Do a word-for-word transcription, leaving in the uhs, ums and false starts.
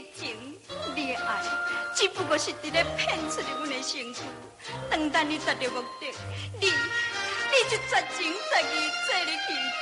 情、你的爱，只不过是伫咧骗出你阮的身躯。当等你达到目的，你你就绝情绝义做你去。